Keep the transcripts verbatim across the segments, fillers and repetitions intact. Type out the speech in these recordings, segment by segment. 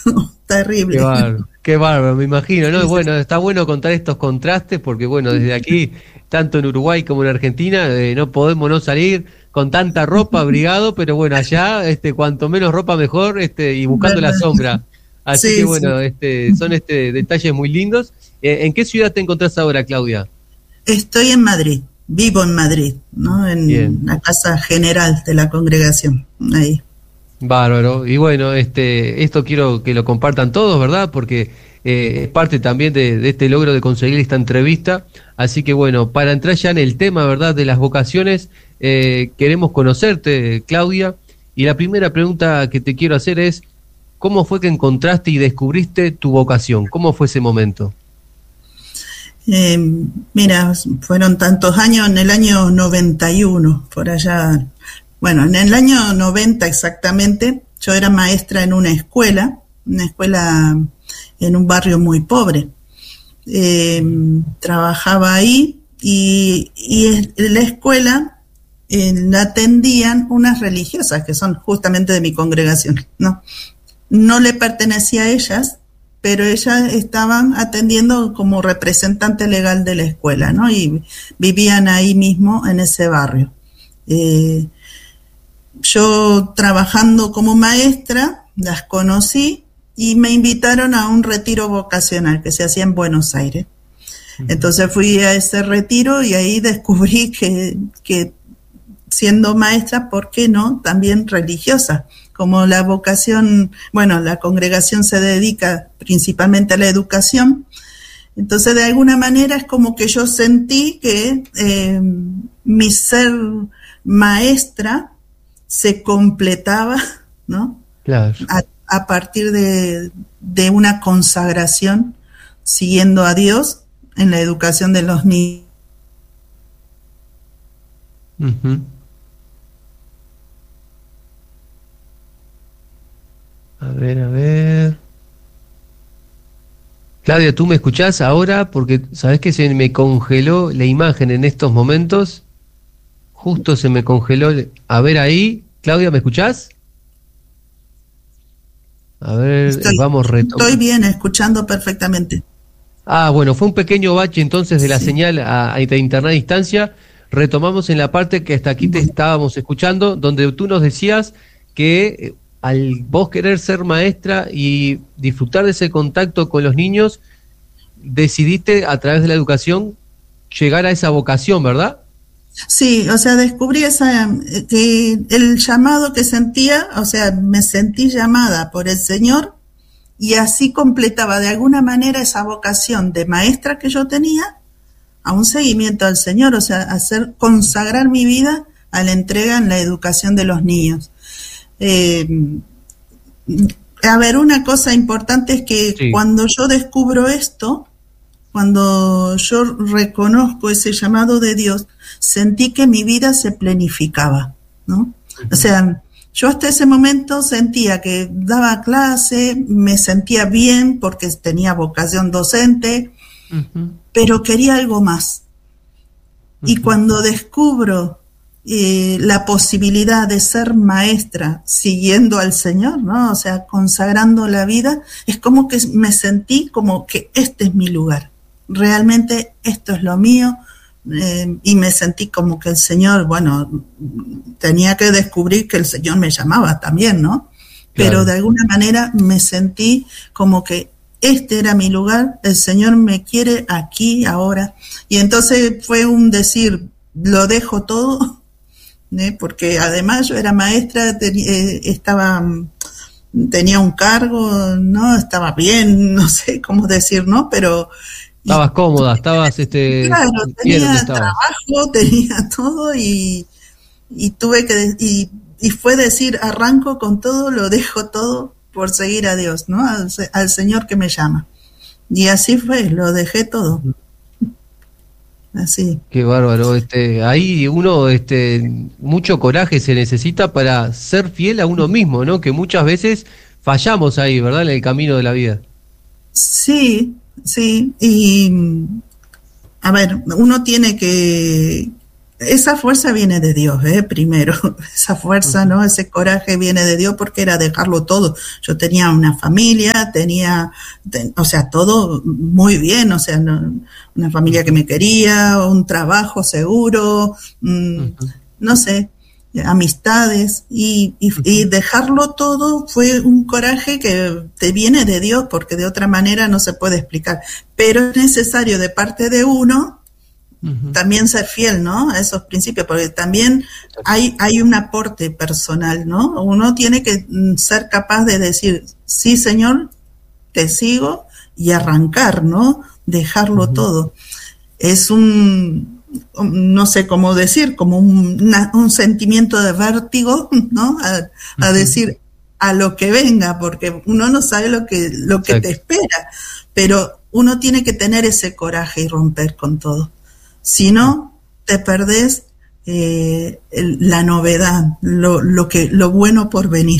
Terrible. Qué bárbaro, qué bárbaro, me imagino, ¿no? Bueno, está bueno contar estos contrastes porque, bueno, desde aquí, tanto en Uruguay como en Argentina, eh, no podemos no salir con tanta ropa, abrigado, pero bueno, allá, este, cuanto menos ropa mejor, este, y buscando la ¿Verdad? sombra. Así que, Sí, sí. bueno, este, son este detalles muy lindos. Eh, ¿En qué ciudad te encontrás ahora, Claudia? Estoy en Madrid, vivo en Madrid, ¿no? En Bien. la casa general de la congregación, ahí. Bárbaro. Y bueno, este, esto quiero que lo compartan todos, ¿verdad? Porque eh, es parte también de, de este logro de conseguir esta entrevista. Así que bueno, para entrar ya en el tema, ¿verdad? De las vocaciones, eh, queremos conocerte, Claudia. Y la primera pregunta que te quiero hacer es, ¿cómo fue que encontraste y descubriste tu vocación? ¿Cómo fue ese momento? Eh, mira, fueron tantos años, en el año noventa y uno, por allá. Bueno, en el año noventa exactamente, yo era maestra en una escuela, una escuela en un barrio muy pobre. Eh, trabajaba ahí y, y en la escuela eh, la atendían unas religiosas que son justamente de mi congregación, ¿no? No le pertenecía a ellas, pero ellas estaban atendiendo como representante legal de la escuela, ¿no? Y vivían ahí mismo en ese barrio. Eh, Yo trabajando como maestra las conocí y me invitaron a un retiro vocacional que se hacía en Buenos Aires. Entonces fui a ese retiro y ahí descubrí que, que siendo maestra, ¿por qué no? También religiosa. Como la vocación, bueno, la congregación se dedica principalmente a la educación. Entonces de alguna manera es como que yo sentí que eh, mi ser maestra se completaba, ¿no? Claro. A, a partir de, de una consagración, siguiendo a Dios en la educación de los niños. Uh-huh. A ver, a ver. Claudia, ¿tú me escuchás ahora? Porque sabés que se me congeló la imagen en estos momentos. Justo se me congeló. A ver ahí. Claudia, ¿me escuchás? A ver, Estoy, vamos retomando. estoy bien, escuchando perfectamente. Ah, bueno, fue un pequeño bache entonces de la Sí. señal a, a internet a distancia. Retomamos en la parte que hasta aquí te Bueno. estábamos escuchando, donde tú nos decías que eh, al vos querer ser maestra y disfrutar de ese contacto con los niños, decidiste a través de la educación llegar a esa vocación, ¿verdad? Sí, o sea, descubrí esa, que el llamado que sentía, o sea, me sentí llamada por el Señor y así completaba de alguna manera esa vocación de maestra que yo tenía a un seguimiento al Señor, o sea, hacer consagrar mi vida a la entrega en la educación de los niños. Eh, a ver, una cosa importante es que Sí. cuando yo descubro esto, cuando yo reconozco ese llamado de Dios, sentí que mi vida se planificaba, ¿no? Uh-huh. O sea, yo hasta ese momento sentía que daba clase, me sentía bien porque tenía vocación docente, uh-huh. pero quería algo más. Uh-huh. Y cuando descubro eh, la posibilidad de ser maestra siguiendo al Señor, ¿no? O sea, consagrando la vida, es como que me sentí como que este es mi lugar. Realmente esto es lo mío, eh, y me sentí como que el Señor, bueno, tenía que descubrir que el Señor me llamaba también, ¿no? Pero claro, de alguna manera me sentí como que este era mi lugar, el Señor me quiere aquí, ahora, y entonces fue un decir, lo dejo todo, ¿eh? Porque además yo era maestra, ten, eh, estaba... tenía un cargo, ¿no? Estaba bien, no sé cómo decir, ¿no? Pero... Estabas cómoda, estabas... este Claro, tenía trabajo, tenía todo y, y tuve que... Y, y fue decir, arranco con todo, lo dejo todo por seguir a Dios, ¿no? Al, al Señor que me llama. Y así fue, lo dejé todo. Así. Qué bárbaro, este, ahí uno, este, mucho coraje se necesita para ser fiel a uno mismo, ¿no? Que muchas veces fallamos ahí, ¿verdad? En el camino de la vida. Sí, sí, y a ver, uno tiene que, esa fuerza viene de Dios, ¿eh? Primero, esa fuerza, ¿no? Ese coraje viene de Dios porque era dejarlo todo. Yo tenía una familia, tenía, ten, o sea, todo muy bien, o sea, no, una familia que me quería, un trabajo seguro, mmm, uh-huh. no sé, amistades, y, y, uh-huh. y dejarlo todo fue un coraje que te viene de Dios porque de otra manera no se puede explicar. Pero es necesario de parte de uno también ser fiel, ¿no? A esos principios, porque también hay, hay un aporte personal, ¿no? Uno tiene que ser capaz de decir, sí, Señor, te sigo, y arrancar, ¿no? Dejarlo uh-huh. todo. Es un, no sé cómo decir, como un, una, un sentimiento de vértigo, ¿no? A, a uh-huh. decir, a lo que venga, porque uno no sabe lo que, lo que te espera, pero uno tiene que tener ese coraje y romper con todo. Si no, te perdés eh, el, la novedad, lo, lo, que, lo bueno por venir.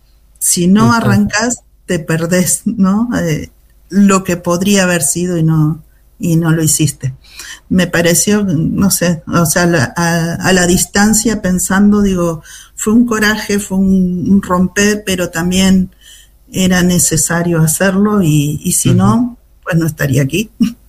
Si no arrancás, te perdés, ¿no? Eh, lo que podría haber sido y no, y no lo hiciste. Me pareció, no sé, o sea, a, a, a la distancia pensando, digo, fue un coraje, fue un, un romper, pero también era necesario hacerlo y, y si uh-huh. no, pues no estaría aquí.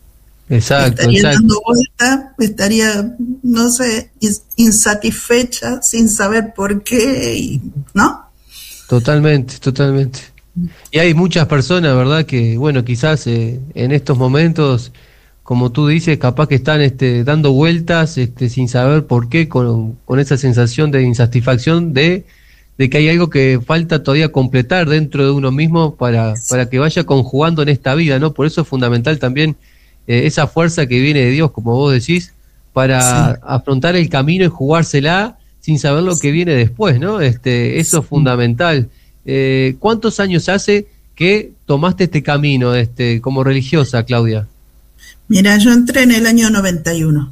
Exacto, estaría exacto. dando vuelta, estaría, no sé, insatisfecha, sin saber por qué, y, ¿no? Totalmente, totalmente. Y hay muchas personas, ¿verdad?, que, bueno, quizás eh, en estos momentos, como tú dices, capaz que están este, dando vueltas este, sin saber por qué, con, con esa sensación de insatisfacción de, de que hay algo que falta todavía completar dentro de uno mismo para, para que vaya conjugando en esta vida, ¿no? Por eso es fundamental también Eh, esa fuerza que viene de Dios, como vos decís, para sí. afrontar el camino y jugársela sin saber lo que viene después, ¿no? Este, eso sí. es fundamental. Eh, ¿Cuántos años hace que tomaste este camino este, como religiosa, Claudia? Mira, yo entré en el año noventa y uno.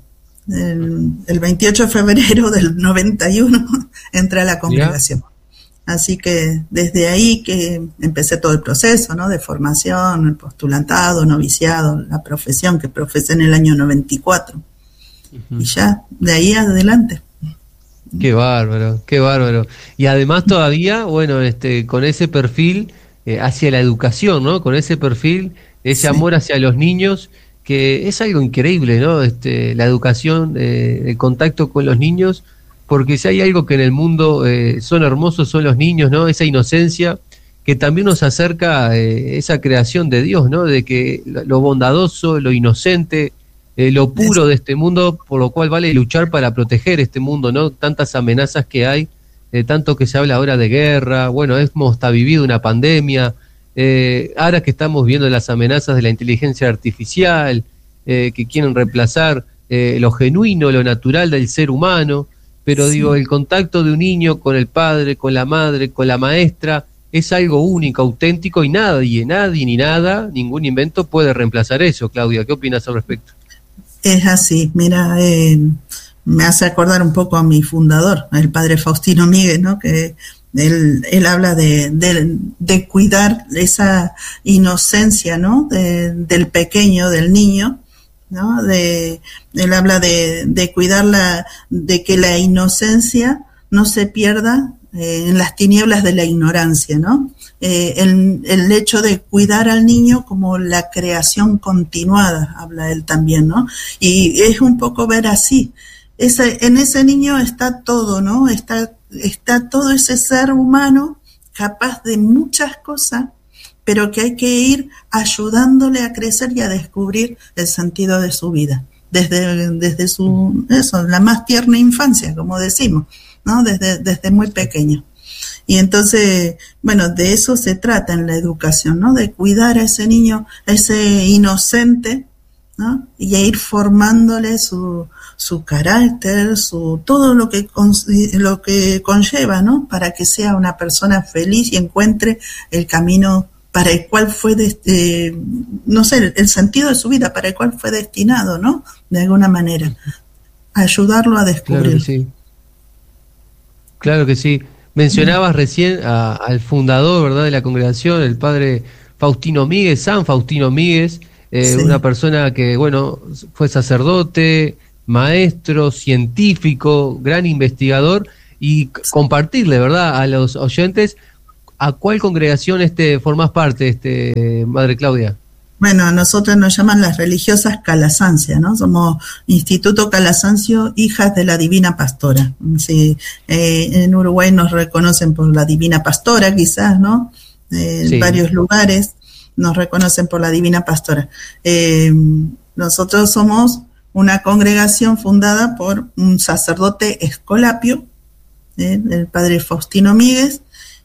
El, el veintiocho de febrero del noventa y uno entré a la congregación. ¿Ya? Así que desde ahí que empecé todo el proceso, ¿no? De formación, el postulantado, noviciado, la profesión que profesé en el año noventa y cuatro. Uh-huh. Y ya, de ahí adelante. Qué bárbaro, qué bárbaro. Y además todavía, bueno, este, con ese perfil eh, hacia la educación, ¿no? Con ese perfil, ese sí. amor hacia los niños, que es algo increíble, ¿no? Este, la educación, eh, el contacto con los niños. Porque si hay algo que en el mundo eh, son hermosos, son los niños, ¿no? Esa inocencia que también nos acerca a eh, esa creación de Dios, ¿no? De que lo bondadoso, lo inocente, eh, lo puro de este mundo, por lo cual vale luchar para proteger este mundo, ¿no? Tantas amenazas que hay, eh, tanto que se habla ahora de guerra, bueno, hemos hasta vivido una pandemia, eh, ahora que estamos viendo las amenazas de la inteligencia artificial, eh, que quieren reemplazar eh, lo genuino, lo natural del ser humano. Pero sí. digo, el contacto de un niño con el padre, con la madre, con la maestra, es algo único, auténtico, y nadie, nadie ni nada, ningún invento puede reemplazar eso. Claudia, ¿qué opinas al respecto? Es así, mira, eh, me hace acordar un poco a mi fundador, el padre Faustino Míguez, ¿no? Que él, él habla de, de, de cuidar esa inocencia, ¿no? De, del pequeño, del niño, ¿no? De, él habla de, de cuidar la, de que la inocencia no se pierda eh, en las tinieblas de la ignorancia, ¿no? Eh, el, el hecho de cuidar al niño como la creación continuada, habla él también, ¿no? Y es un poco ver así, ese, en ese niño está todo, ¿no? Está, está todo ese ser humano capaz de muchas cosas, pero que hay que ir ayudándole a crecer y a descubrir el sentido de su vida, desde, desde su, eso, la más tierna infancia, como decimos, ¿no? Desde, desde muy pequeño. Y entonces, bueno, de eso se trata en la educación, ¿no? De cuidar a ese niño, a ese inocente, ¿no? Y a ir formándole su, su carácter, su, todo lo que, con, lo que conlleva, ¿no? Para que sea una persona feliz y encuentre el camino para el cual fue, de, eh, no sé, el, el sentido de su vida, para el cual fue destinado, ¿no? De alguna manera. Ayudarlo a descubrir. Claro que sí. Claro que sí. Mencionabas recién a, al fundador, ¿verdad?, de la congregación, el padre Faustino Míguez, San Faustino Míguez, eh, sí. una persona que, bueno, fue sacerdote, maestro, científico, gran investigador, y compartirle, ¿verdad?, a los oyentes a cuál congregación este formás parte, este Madre Claudia. Bueno, a nosotros nos llaman las religiosas Calasancia, ¿no? Somos Instituto Calasancio, hijas de la Divina Pastora. Sí, eh, en Uruguay nos reconocen por la Divina Pastora, quizás, ¿no? Eh, sí. En varios lugares nos reconocen por la Divina Pastora. Eh, nosotros somos una congregación fundada por un sacerdote escolapio, eh, el padre Faustino Míguez,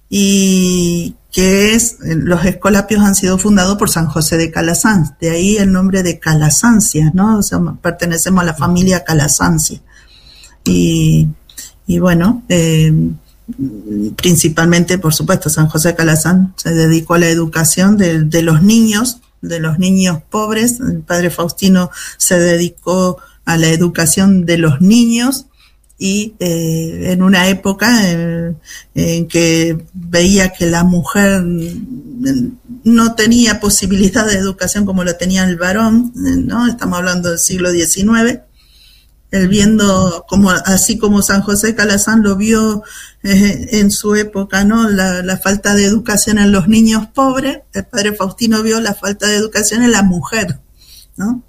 y que es, los escolapios han sido fundados por San José de Calasanz, de ahí el nombre de Calasancia, ¿no? O sea, pertenecemos a la familia Calasancia. Y, y bueno, eh, principalmente, por supuesto, San José de Calasanz se dedicó a la educación de, de los niños, de los niños pobres. El padre Faustino se dedicó a la educación de los niños, y eh, en una época en, en que veía que la mujer no tenía posibilidad de educación como lo tenía el varón, ¿no? Estamos hablando del siglo diecinueve, él viendo, como así como San José Calasanz lo vio eh, en su época, ¿no? La, la falta de educación en los niños pobres, el padre Faustino vio la falta de educación en la mujer, ¿no?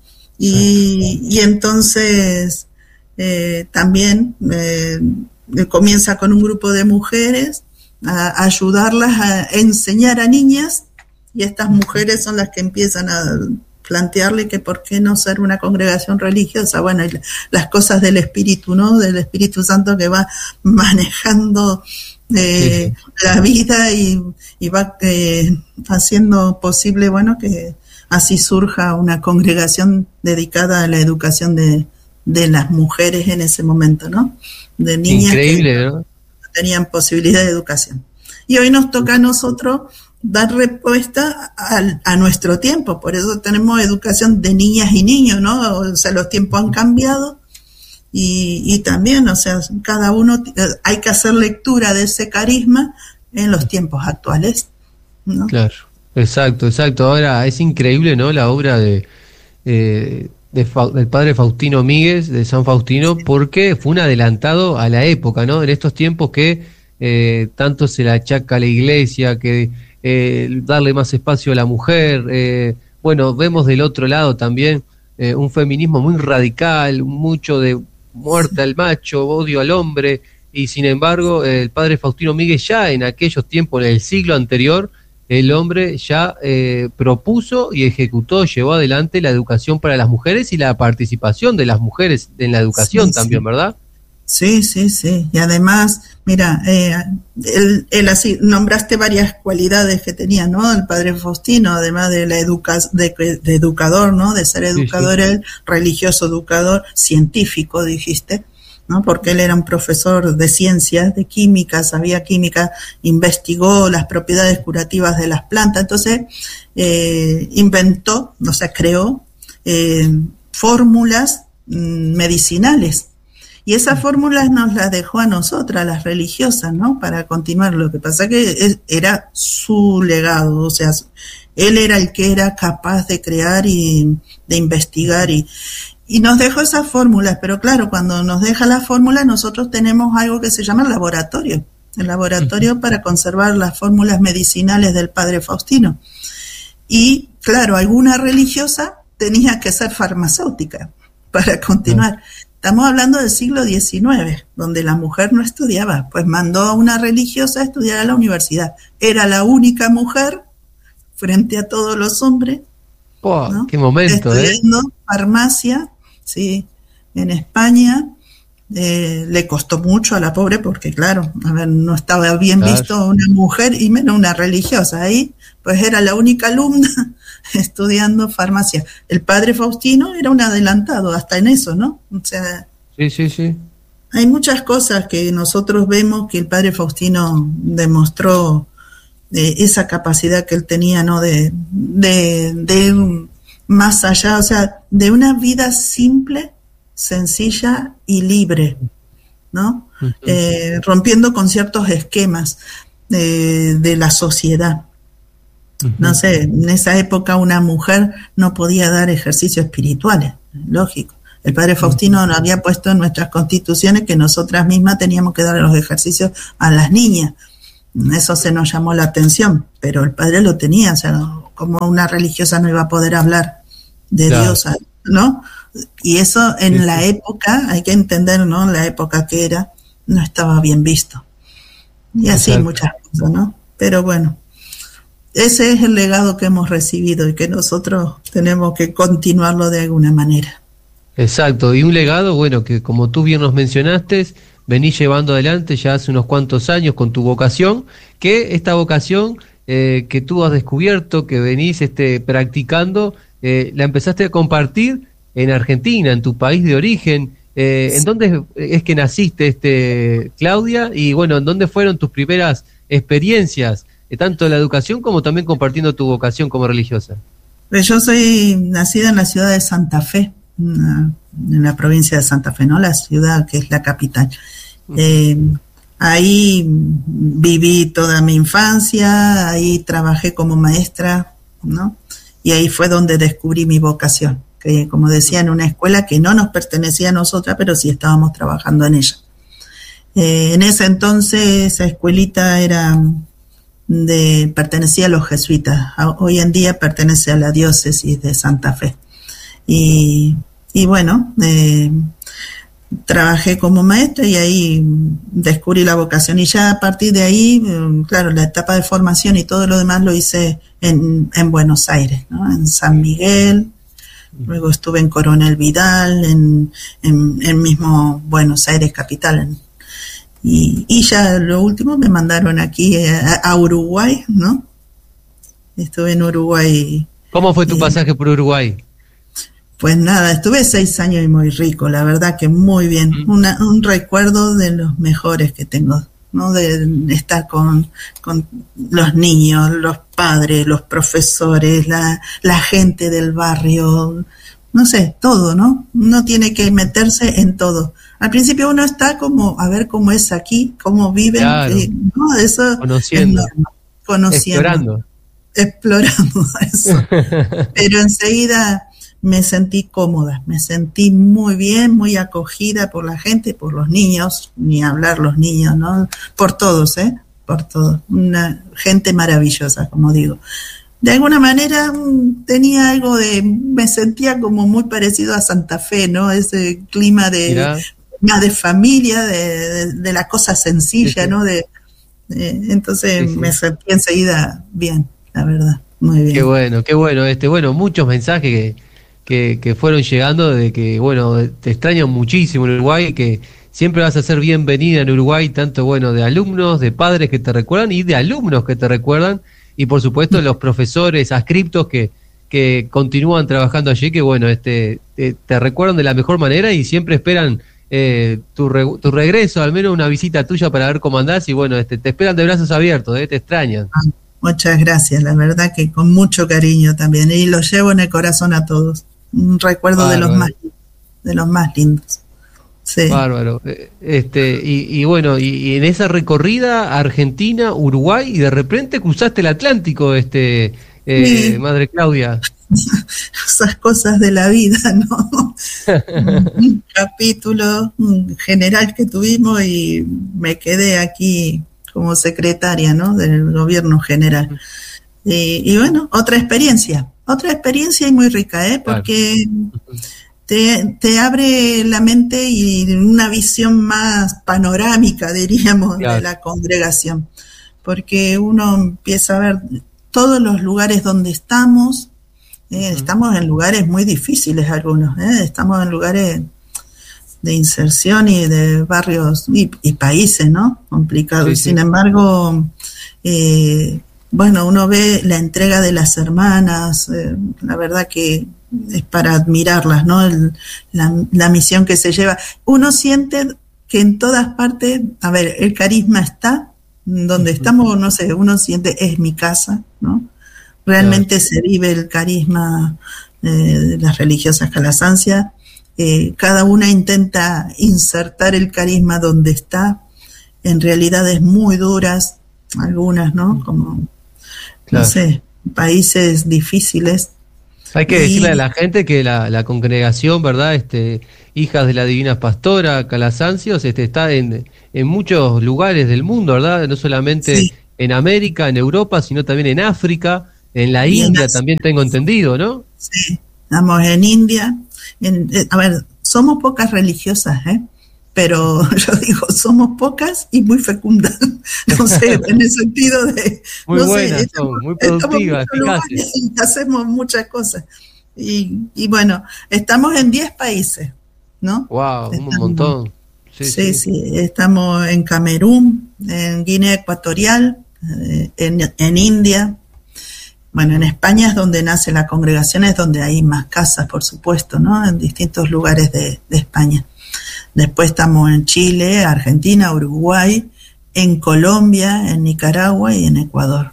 Y, y entonces Eh, también eh, comienza con un grupo de mujeres a, a ayudarlas a enseñar a niñas, y estas mujeres son las que empiezan a plantearle que por qué no ser una congregación religiosa. Bueno, y las cosas del Espíritu, ¿no? Del Espíritu Santo que va manejando eh, sí. la vida y, y va eh, haciendo posible, bueno, que así surja una congregación dedicada a la educación de de las mujeres en ese momento, ¿no? De niñas Increíble, que ¿no? tenían posibilidad de educación. Y hoy nos toca a nosotros dar respuesta a, a nuestro tiempo, por eso tenemos educación de niñas y niños, ¿no? O sea, los tiempos han cambiado y, y también, o sea, cada uno, hay que hacer lectura de ese carisma en los tiempos actuales, ¿no? Claro, exacto, exacto. Ahora, es increíble, ¿no? La obra de... Eh, De, del padre Faustino Míguez, de San Faustino, porque fue un adelantado a la época, ¿no? En estos tiempos que eh, tanto se le achaca a la iglesia, que eh, darle más espacio a la mujer, eh, bueno, vemos del otro lado también eh, un feminismo muy radical, mucho de muerte al macho, odio al hombre, y sin embargo eh, el padre Faustino Míguez ya en aquellos tiempos, en el siglo anterior, el hombre ya eh, propuso y ejecutó, llevó adelante la educación para las mujeres y la participación de las mujeres en la educación sí, también, sí. ¿verdad? Sí, sí, sí. Y además, mira, eh, él, él así, nombraste varias cualidades que tenía, ¿no? El padre Faustino, además de la educa de, de educador, ¿no? De ser educador, sí, sí. él, religioso educador, científico, dijiste, ¿no? Porque él era un profesor de ciencias, de química, sabía química, investigó las propiedades curativas de las plantas, entonces eh, inventó, o sea, creó eh, fórmulas mm, medicinales. Y esas fórmulas nos las dejó a nosotras, las religiosas, ¿no? Para continuar. Lo que pasa que es, era su legado, o sea, él era el que era capaz de crear y de investigar y Y nos dejó esas fórmulas, pero claro, cuando nos deja la fórmula, nosotros tenemos algo que se llama el laboratorio, el laboratorio uh-huh. para conservar las fórmulas medicinales del padre Faustino. Y claro, alguna religiosa tenía que ser farmacéutica para continuar. Uh-huh. Estamos hablando del siglo diecinueve, donde la mujer no estudiaba, pues mandó a una religiosa a estudiar a la universidad. Era la única mujer frente a todos los hombres. Oh, ¿no? Qué momento, estudiando ¿eh? farmacia. Sí, en España eh, le costó mucho a la pobre porque, claro, a ver, no estaba bien claro. visto una mujer y menos una religiosa. Ahí, pues era la única alumna estudiando farmacia. El padre Faustino era un adelantado hasta en eso, ¿no? O sea, sí, sí, sí. Hay muchas cosas que nosotros vemos que el padre Faustino demostró eh, esa capacidad que él tenía, ¿no? De, de, de más allá, o sea, de una vida simple, sencilla y libre, ¿no? Uh-huh. Eh, rompiendo con ciertos esquemas de, de la sociedad. Uh-huh. No sé, en esa época una mujer no podía dar ejercicios espirituales, lógico. El padre Faustino nos había puesto en nuestras constituciones que nosotras mismas teníamos que dar los ejercicios a las niñas. Eso se nos llamó la atención, pero el padre lo tenía, o sea, como una religiosa no iba a poder hablar de claro. Dios, ¿no? Y eso en sí, la sí. época, hay que entender, ¿no? La época que era, no estaba bien visto. Y así Exacto. muchas cosas, ¿no? Pero bueno, ese es el legado que hemos recibido y que nosotros tenemos que continuarlo de alguna manera. Exacto, y un legado, bueno, que como tú bien nos mencionaste, venís llevando adelante ya hace unos cuantos años con tu vocación, que esta vocación eh, que tú has descubierto, que venís este, practicando, eh, la empezaste a compartir en Argentina, en tu país de origen. Eh, ¿En dónde es que naciste, este, Claudia? Y bueno, ¿en dónde fueron tus primeras experiencias, eh, tanto en la educación como también compartiendo tu vocación como religiosa? Pues yo soy nacida en la ciudad de Santa Fe, en la provincia de Santa Fe, ¿no? La ciudad que es la capital. Eh, ahí viví toda mi infancia, ahí trabajé como maestra, ¿no? Y ahí fue donde descubrí mi vocación, que como decía, en una escuela que no nos pertenecía a nosotras, pero sí estábamos trabajando en ella. Eh, en ese entonces esa escuelita era de, pertenecía a los jesuitas, hoy en día pertenece a la diócesis de Santa Fe. Y, y bueno, eh, trabajé como maestra y ahí descubrí la vocación. Y ya a partir de ahí, claro, la etapa de formación y todo lo demás lo hice en, en Buenos Aires, ¿no? En San Miguel, luego estuve en Coronel Vidal, en, en, en mismo Buenos Aires capital. En, y, y ya lo último me mandaron aquí a, a Uruguay, ¿no? Estuve en Uruguay. ¿Cómo fue tu eh, pasaje por Uruguay? Pues nada, estuve seis años y muy rico, la verdad que muy bien. Una, un recuerdo de los mejores que tengo, ¿no? De estar con, con los niños, los padres, los profesores, la, la gente del barrio, no sé, todo, ¿no? Uno tiene que meterse en todo. Al principio uno está como, a ver cómo es aquí, cómo viven, claro. eh, ¿no? Eso conociendo, es normal, conociendo, explorando, explorando eso. Pero enseguida me sentí cómoda, me sentí muy bien, muy acogida por la gente, por los niños, ni hablar los niños, ¿no? Por todos, ¿eh? Por todos. Una gente maravillosa, como digo. De alguna manera tenía algo de, me sentía como muy parecido a Santa Fe, ¿no? Ese clima de, más de familia, de, de, de la cosa sencilla, sí, sí. ¿no? De, de entonces sí, sí. me sentí enseguida bien, la verdad, muy bien. Qué bueno, qué bueno. Este, bueno, muchos mensajes que Que, que fueron llegando de que, bueno, te extrañan muchísimo en Uruguay, que siempre vas a ser bienvenida en Uruguay, tanto, bueno, de alumnos, de padres que te recuerdan y de alumnos que te recuerdan, y por supuesto los profesores adscriptos que, que continúan trabajando allí, que, bueno, este te, te recuerdan de la mejor manera y siempre esperan eh, tu, re, tu regreso, al menos una visita tuya para ver cómo andás, y, bueno, este te esperan de brazos abiertos, ¿eh? Te extrañan. Muchas gracias, la verdad que con mucho cariño también, y los llevo en el corazón a todos. Un recuerdo Bárbaro. de los más de los más lindos. Sí. Bárbaro. Este, y, y bueno, y, y en esa recorrida Argentina, Uruguay, y de repente cruzaste el Atlántico, este eh, sí. Madre Claudia. Esas cosas de la vida, ¿no? Un capítulo general que tuvimos y me quedé aquí como secretaria, ¿no? Del gobierno general. Y, y bueno, otra experiencia. Otra experiencia y muy rica, ¿eh? Porque te, te abre la mente y una visión más panorámica, diríamos, claro. de la congregación. Porque uno empieza a ver todos los lugares donde estamos. Eh, uh-huh. Estamos en lugares muy difíciles algunos, ¿eh? Estamos en lugares de inserción y de barrios y, y países, ¿no? Complicados. Sí, sí. Sin embargo, eh, bueno, uno ve la entrega de las hermanas, eh, la verdad que es para admirarlas, ¿no? El, la, la misión que se lleva. Uno siente que en todas partes, a ver, el carisma está, donde estamos, no sé, uno siente, es mi casa, ¿no? Realmente claro. se vive el carisma eh, de las religiosas Calasancias. Eh, cada una intenta insertar el carisma donde está, en realidades muy duras, algunas, ¿no? Como... Claro. No sé, países difíciles, Hay que Y, decirle a la gente que la, la congregación, ¿verdad? Este, Hijas de la Divina Pastora, Calasancios, este, está en, en muchos lugares del mundo, ¿verdad? No solamente sí, en América, en Europa, sino también en África, en la y en India Asia, también tengo entendido, ¿no? sí. Estamos en India. En, eh, a ver, somos pocas religiosas, ¿eh? Pero yo digo, somos pocas y muy fecundas. No sé, en el sentido de, Muy no sé, buenas, estamos, son muy estamos en productivas, muchos eficaces. lugares y hacemos muchas cosas. Y, y bueno, estamos en diez países, ¿no? Wow, un Estamos, montón. Sí, sí, sí. sí, estamos en Camerún, en Guinea Ecuatorial, eh, en, en India. Bueno, en España es donde nace la congregación, es donde hay más casas, por supuesto, ¿no? En distintos lugares de, de España. Después estamos en Chile, Argentina, Uruguay, en Colombia, en Nicaragua y en Ecuador.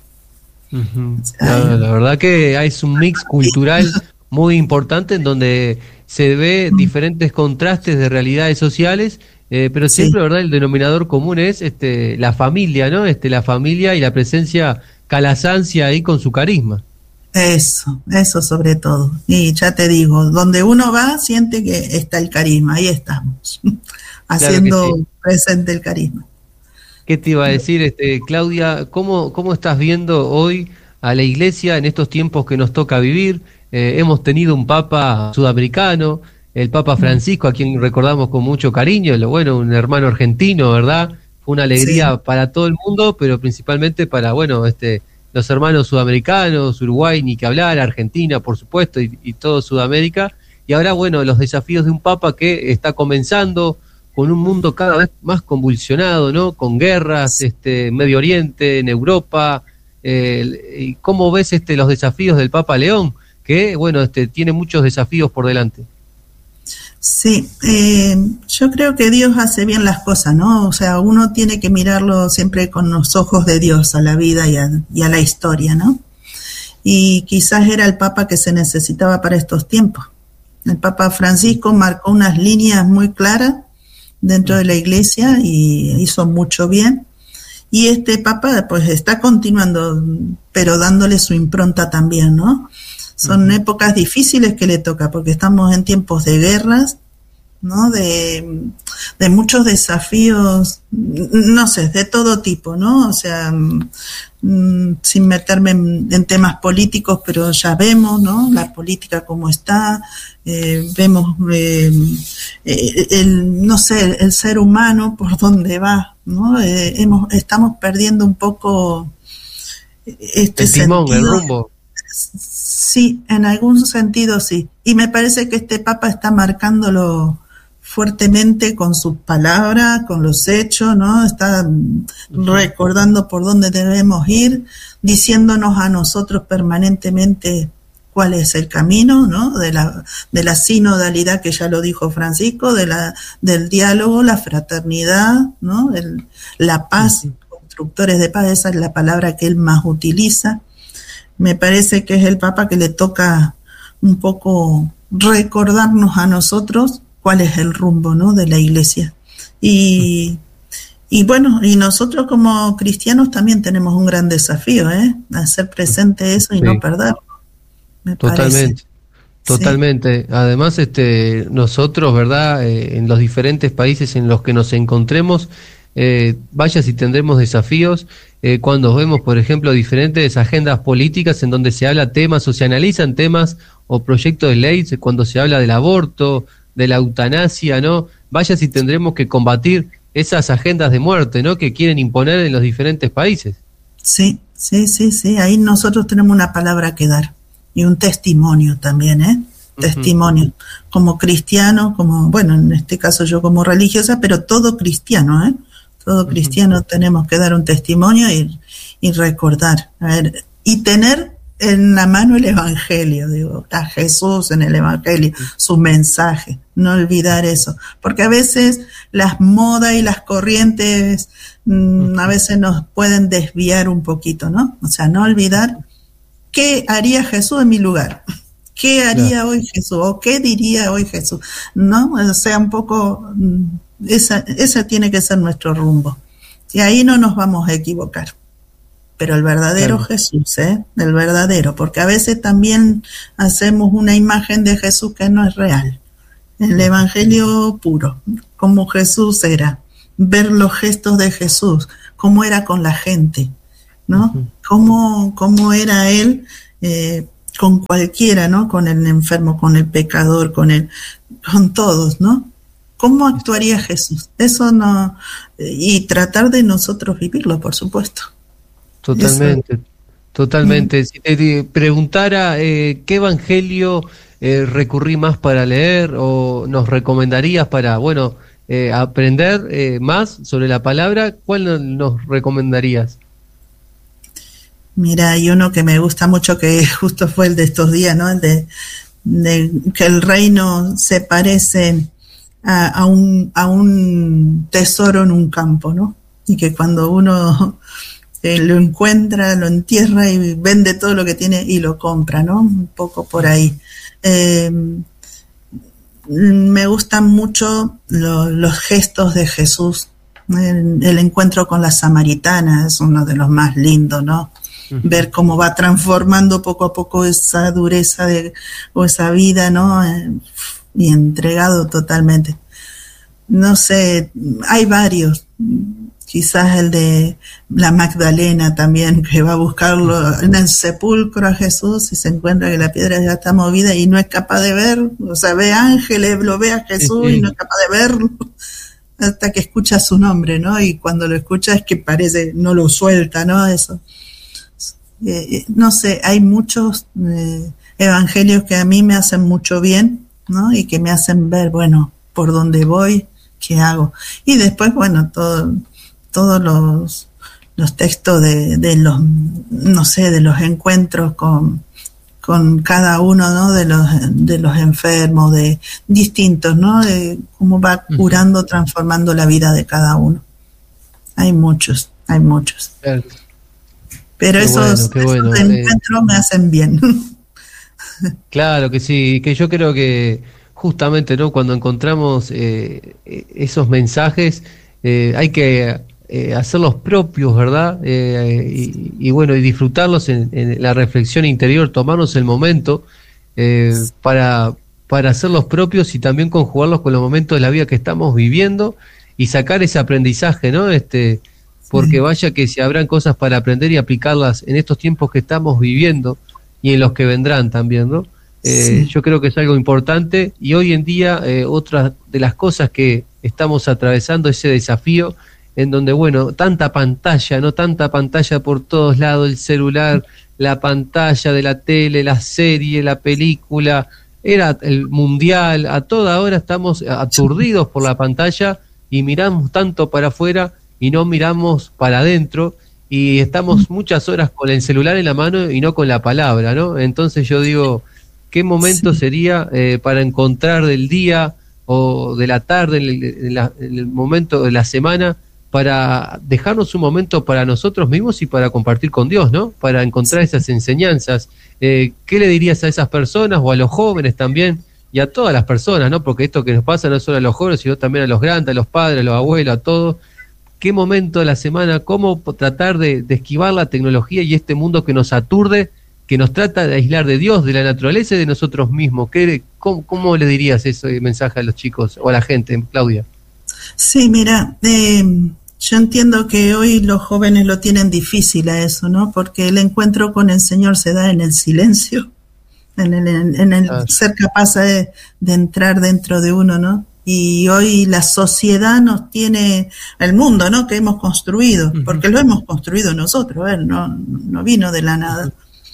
Ujú. O sea, La, la verdad que es un mix cultural muy importante en donde se ve diferentes contrastes de realidades sociales, eh, pero sí, siempre, ¿verdad? El denominador común es este, la familia, ¿no? Este, la familia y la presencia calasancia ahí con su carisma. eso, eso sobre todo. Y ya te digo, donde uno va siente que está el carisma, ahí estamos, Claro que haciendo sí. presente el carisma. ¿Qué te iba a decir, este, Claudia? ¿Cómo, cómo estás viendo hoy a la iglesia en estos tiempos que nos toca vivir? Eh, hemos tenido un papa sudamericano, el Papa Francisco, a quien recordamos con mucho cariño, lo bueno, un hermano argentino, ¿verdad? Fue una Sí, alegría para todo el mundo, pero principalmente para, bueno, este, los hermanos sudamericanos, Uruguay, ni que hablar, Argentina, por supuesto, y, y todo Sudamérica. Y ahora, bueno, los desafíos de un papa que está comenzando con un mundo cada vez más convulsionado, ¿no? Con guerras, este, en Medio Oriente, en Europa. Eh, ¿y cómo ves este, los desafíos del Papa León? Que, bueno, este, tiene muchos desafíos por delante. sí, eh, yo creo que Dios hace bien las cosas, ¿no? O sea, uno tiene que mirarlo siempre con los ojos de Dios a la vida y a, y a la historia, ¿no? Y quizás era el Papa que se necesitaba para estos tiempos. El Papa Francisco marcó unas líneas muy claras dentro de la iglesia y hizo mucho bien. Y este Papa pues está continuando, pero dándole su impronta también, ¿no? Son uh-huh. épocas difíciles que le toca, porque estamos en tiempos de guerras, ¿no? De, de muchos desafíos, no sé, de todo tipo, ¿no? O sea, mmm, sin meterme en, en temas políticos, pero ya vemos, ¿no? La política como está, eh, vemos, eh, eh, el, no sé, el, el ser humano por dónde va, ¿no? Eh, hemos, estamos perdiendo un poco este el timón, sentido. el rumbo. Sí, en algún sentido sí. Y me parece que este Papa está marcándolo fuertemente con sus palabras, con los hechos, ¿no? Está uh-huh. recordando por dónde debemos ir, diciéndonos a nosotros permanentemente cuál es el camino, ¿no? De la, de la sinodalidad, que ya lo dijo Francisco, de la, del diálogo, la fraternidad, ¿no? El, la paz, uh-huh. constructores de paz, esa es la palabra que él más utiliza. Me parece que es el Papa que le toca un poco recordarnos a nosotros cuál es el rumbo, ¿no? de la Iglesia. Y, y bueno, y nosotros como cristianos también tenemos un gran desafío, ¿eh? Hacer presente eso y sí. no perderlo. Me Totalmente. Parece. Totalmente. Sí. Además, este, nosotros, ¿verdad? Eh, en los diferentes países en los que nos encontremos, eh, vaya si tendremos desafíos. Eh, cuando vemos, por ejemplo, diferentes agendas políticas en donde se habla temas o se analizan temas o proyectos de ley, cuando se habla del aborto, de la eutanasia, ¿no? Vaya si tendremos que combatir esas agendas de muerte, ¿no? Que quieren imponer en los diferentes países. Sí, sí, sí, sí. Ahí nosotros tenemos una palabra que dar y un testimonio también, ¿eh? Uh-huh. Testimonio. Como cristiano, como, bueno, en este caso yo como religiosa, pero todo cristiano, ¿eh? Todo cristiano uh-huh. tenemos que dar un testimonio y, y recordar, a ver, y tener en la mano el Evangelio, digo, a Jesús en el Evangelio, uh-huh. su mensaje, no olvidar eso, porque a veces las modas y las corrientes uh-huh. a veces nos pueden desviar un poquito, ¿no? O sea, no olvidar qué haría Jesús en mi lugar, qué haría claro. hoy Jesús, o qué diría hoy Jesús, ¿no? O sea, un poco... Esa, ese tiene que ser nuestro rumbo. Y ahí no nos vamos a equivocar. pero el verdadero claro. Jesús, ¿eh? El verdadero, porque a veces también hacemos una imagen de Jesús que no es real. El Evangelio puro, como Jesús era, ver los gestos de Jesús, cómo era con la gente, ¿no? Uh-huh. Cómo, cómo era él eh, con cualquiera, ¿no? Con el enfermo, con el pecador, con el, con todos, ¿no? ¿Cómo actuaría Jesús? Eso no, y tratar de nosotros vivirlo, por supuesto. Totalmente, Eso. totalmente. Mm. Si te preguntara eh, qué evangelio eh, recurrí más para leer o nos recomendarías para, bueno, eh, aprender eh, más sobre la palabra, ¿cuál nos recomendarías? Mira, hay uno que me gusta mucho que justo fue el de estos días, ¿no? El de, de que el reino se parece a, a un a un tesoro en un campo, ¿no? Y que cuando uno eh, lo encuentra, lo entierra y vende todo lo que tiene y lo compra, ¿no? Un poco por ahí. Eh, me gustan mucho lo, los gestos de Jesús. El, el encuentro con la samaritana es uno de los más lindos, ¿no? Uh-huh. Ver cómo va transformando poco a poco esa dureza de, o esa vida, ¿no? Eh, y entregado totalmente. No sé, hay varios. Quizás el de la Magdalena también, que va a buscarlo en el sepulcro a Jesús y se encuentra que la piedra ya está movida y no es capaz de ver, o sea, ve ángeles, lo ve a Jesús sí, sí. y no es capaz de verlo hasta que escucha su nombre, ¿no? Y cuando lo escucha es que parece, no lo suelta, ¿no? Eso. Eh, no sé, hay muchos eh, evangelios que a mí me hacen mucho bien, ¿no? Y que me hacen ver, bueno, por dónde voy, qué hago. Y después, bueno, todo, todos los, los textos de, de los, no sé, de los encuentros con, con cada uno, ¿no? De los, de los enfermos, de distintos, ¿no? De cómo va curando, transformando la vida de cada uno. Hay muchos, hay muchos. Pero qué esos, bueno, bueno. esos encuentros eh... me hacen bien. Claro que sí, que yo creo que justamente, ¿no? Cuando encontramos eh, esos mensajes, eh, hay que eh, hacerlos propios, ¿verdad? Eh, y, y bueno, y disfrutarlos en, en la reflexión interior, tomarnos el momento eh, para, para hacerlos propios y también conjugarlos con los momentos de la vida que estamos viviendo y sacar ese aprendizaje, ¿no? Este, porque vaya que si habrán cosas para aprender y aplicarlas en estos tiempos que estamos viviendo y en los que vendrán también, ¿no? Eh, sí. Yo creo que es algo importante y hoy en día eh, otra de las cosas que estamos atravesando ese desafío en donde, bueno, tanta pantalla, no tanta pantalla por todos lados, el celular, la pantalla de la tele, la serie, la película, era el mundial, a toda hora estamos aturdidos por la pantalla y miramos tanto para afuera y no miramos para adentro y estamos muchas horas con el celular en la mano y no con la palabra, ¿no? Entonces yo digo, ¿qué momento sí. sería eh, para encontrar del día o de la tarde, en el, en, la, en el momento de la semana, para dejarnos un momento para nosotros mismos y para compartir con Dios, ¿no? Para encontrar sí. esas enseñanzas. Eh, ¿Qué le dirías a esas personas o a los jóvenes también? Y a todas las personas, ¿no? Porque esto que nos pasa no solo a los jóvenes, sino también a los grandes, a los padres, a los abuelos, a todos. ¿Qué momento de la semana? ¿Cómo tratar de, de esquivar la tecnología y este mundo que nos aturde, que nos trata de aislar de Dios, de la naturaleza y de nosotros mismos? ¿Qué, cómo, ¿Cómo le dirías ese mensaje a los chicos o a la gente, Claudia? Sí, mira, eh, yo entiendo que hoy los jóvenes lo tienen difícil a eso, ¿no? Porque el encuentro con el Señor se da en el silencio, en el, en, en el ah. ser capaz de, de entrar dentro de uno, ¿no? Y hoy la sociedad nos tiene, el mundo, ¿no? Que hemos construido, porque lo hemos construido nosotros, ¿eh? no, no vino de la nada.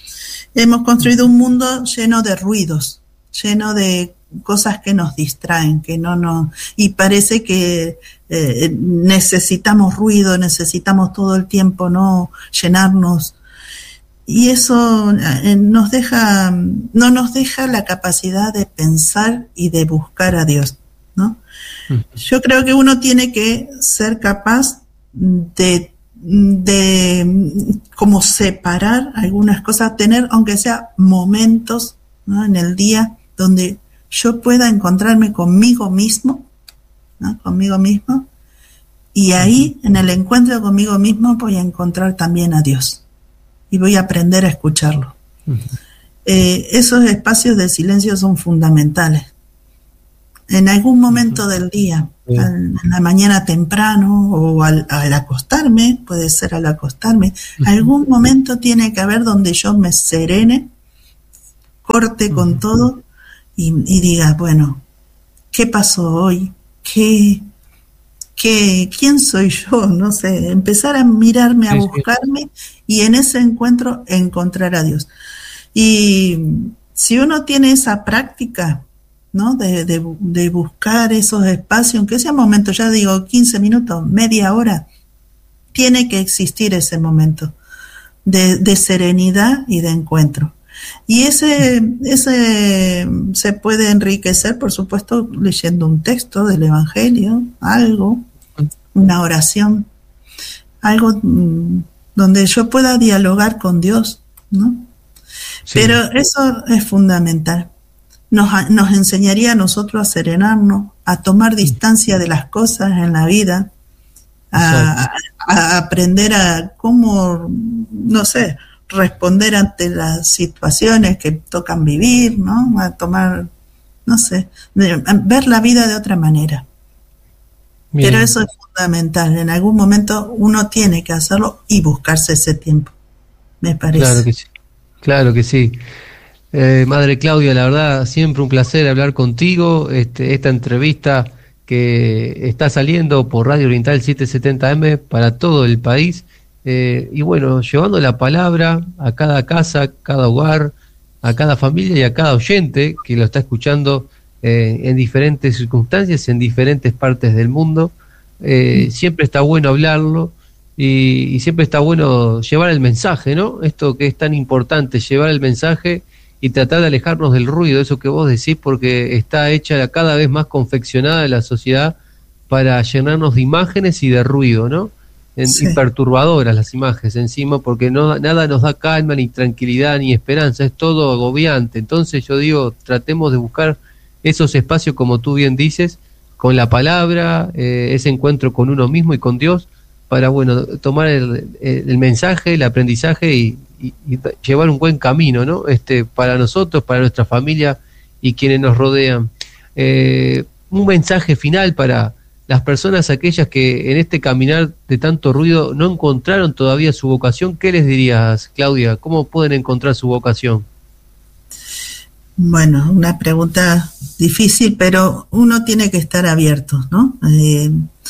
Hemos construido un mundo lleno de ruidos, lleno de cosas que nos distraen, que no nos, y parece que eh, necesitamos ruido, necesitamos todo el tiempo, ¿no? Llenarnos. Y eso eh, nos deja, no nos deja la capacidad de pensar y de buscar a Dios, ¿no? Yo creo que uno tiene que ser capaz de de como separar algunas cosas, tener aunque sea momentos, ¿no? En el día donde yo pueda encontrarme conmigo mismo, ¿no? Conmigo mismo, y ahí en el encuentro conmigo mismo voy a encontrar también a Dios, y voy a aprender a escucharlo. Uh-huh. Eh, esos espacios de silencio son fundamentales. En algún momento uh-huh. del día, uh-huh. al, en la mañana temprano o al, al acostarme, puede ser al acostarme, uh-huh. algún momento tiene que haber donde yo me serene, corte uh-huh. con todo y, y diga, bueno, ¿qué pasó hoy? ¿Qué, qué, ¿Quién soy yo? No sé, empezar a mirarme, a buscarme y en ese encuentro encontrar a Dios. Y si uno tiene esa práctica, ¿no? De, de, de buscar esos espacios, aunque sea momento, ya digo, quince minutos, media hora, tiene que existir ese momento de, de serenidad y de encuentro. Y ese, ese se puede enriquecer, por supuesto, leyendo un texto del Evangelio, algo, una oración, algo mmm, donde yo pueda dialogar con Dios, ¿no? Sí. Pero eso es fundamental. Nos, nos enseñaría a nosotros a serenarnos, a tomar distancia de las cosas en la vida, a, a, a aprender a cómo, no sé, responder ante las situaciones que tocan vivir, ¿no? A tomar, no sé, a ver la vida de otra manera. Bien. Pero eso es fundamental. En algún momento uno tiene que hacerlo y buscarse ese tiempo, me parece. Claro que sí. Claro que sí. Eh, Madre Claudia, la verdad, siempre un placer hablar contigo. Este, esta entrevista que está saliendo por Radio Oriental setecientos setenta eme para todo el país. Eh, y bueno, llevando la palabra a cada casa, a cada hogar, a cada familia y a cada oyente que lo está escuchando eh, en diferentes circunstancias, en diferentes partes del mundo. Eh, siempre está bueno hablarlo. Y, y siempre está bueno llevar el mensaje, ¿no? Esto que es tan importante, llevar el mensaje y tratar de alejarnos del ruido, eso que vos decís, porque está hecha cada vez más confeccionada la sociedad para llenarnos de imágenes y de ruido, ¿no? En, sí. Y perturbadoras las imágenes encima, porque no nada nos da calma, ni tranquilidad, ni esperanza, es todo agobiante. Entonces yo digo, tratemos de buscar esos espacios, como tú bien dices, con la palabra, eh, ese encuentro con uno mismo y con Dios, para bueno tomar el, el mensaje, el aprendizaje y, y, y llevar un buen camino, ¿no? Este, para nosotros, para nuestra familia y quienes nos rodean. Eh, un mensaje final para las personas aquellas que en este caminar de tanto ruido no encontraron todavía su vocación. ¿Qué les dirías, Claudia? ¿Cómo pueden encontrar su vocación? Bueno, una pregunta difícil, pero uno tiene que estar abierto, ¿no? Eh,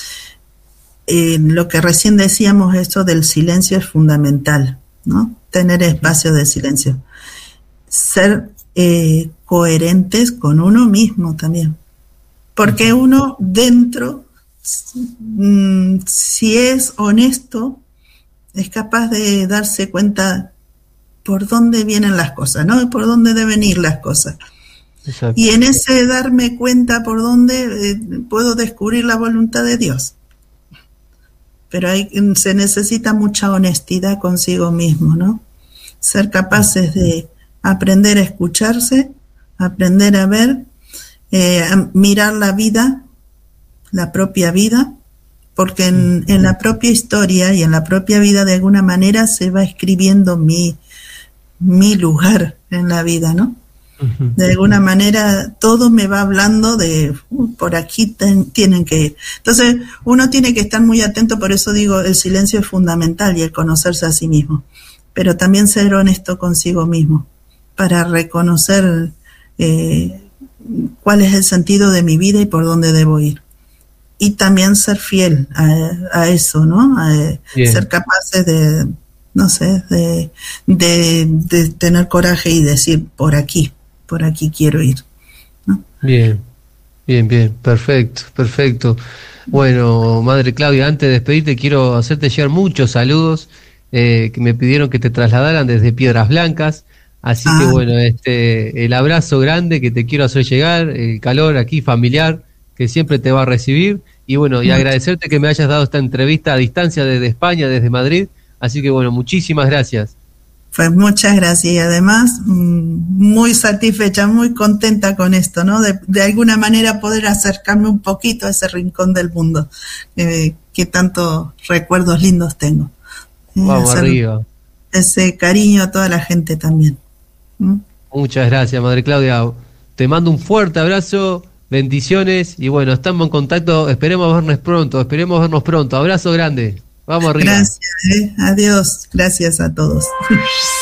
Eh, lo que recién decíamos, esto del silencio es fundamental, ¿no? Tener espacios de silencio. Ser eh, coherentes con uno mismo también. Porque uno dentro, mmm, si es honesto, es capaz de darse cuenta por dónde vienen las cosas, ¿no? Por dónde deben ir las cosas. Exacto. Y en ese darme cuenta por dónde eh, puedo descubrir la voluntad de Dios. Pero hay, se necesita mucha honestidad consigo mismo, ¿no? Ser capaces de aprender a escucharse, aprender a ver, eh, a mirar la vida, la propia vida, porque en, en la propia historia y en la propia vida de alguna manera se va escribiendo mi, mi lugar en la vida, ¿no? De alguna manera todo me va hablando de uh, por aquí ten, tienen que ir. Entonces uno tiene que estar muy atento, por eso digo, el silencio es fundamental y el conocerse a sí mismo, pero también ser honesto consigo mismo para reconocer eh, cuál es el sentido de mi vida y por dónde debo ir. Y también ser fiel a, a eso, ¿no? A, ser capaces de, no sé, de, de, de tener coraje y decir por aquí. Por aquí quiero ir, ¿no? Bien, bien, bien, perfecto, perfecto. Bueno, Madre Claudia, antes de despedirte quiero hacerte llegar muchos saludos eh, que me pidieron que te trasladaran desde Piedras Blancas, así ah. que bueno, este, el abrazo grande que te quiero hacer llegar, el calor aquí familiar que siempre te va a recibir, y bueno, y agradecerte que me hayas dado esta entrevista a distancia desde España, desde Madrid, así que bueno, muchísimas gracias. Pues muchas gracias y además muy satisfecha, muy contenta con esto, ¿no? De, de alguna manera poder acercarme un poquito a ese rincón del mundo eh, que tantos recuerdos lindos tengo. Eh, Vamos hacer, arriba. ese cariño a toda la gente también. ¿Mm? Muchas gracias, Madre Claudia. Te mando un fuerte abrazo, bendiciones y bueno, estamos en contacto. Esperemos vernos pronto, esperemos vernos pronto. Abrazo grande. Vamos arriba. Gracias, ¿eh? Adiós. Gracias a todos.